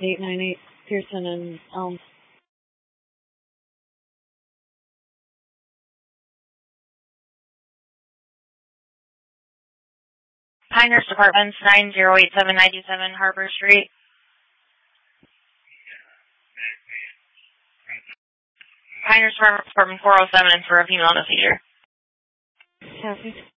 898 Pearson and Elm. Pinehurst Apartments, 908797 Harbor Street. Pinehurst Apartment 407 for a female in a seizure. Copy.